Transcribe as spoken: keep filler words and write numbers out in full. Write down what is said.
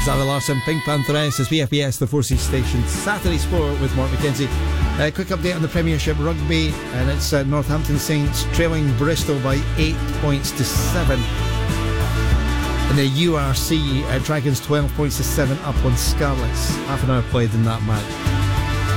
Xavier Larson, Pink Pantheress, as V F B S, the Four Seas Station, Saturday Sport with Mark McKenzie. Uh, quick update on the Premiership Rugby, and it's uh, Northampton Saints trailing Bristol by eight points to seven. In the U R C, uh, Dragons twelve points to seven up on Scarlets. Half an hour played in that match.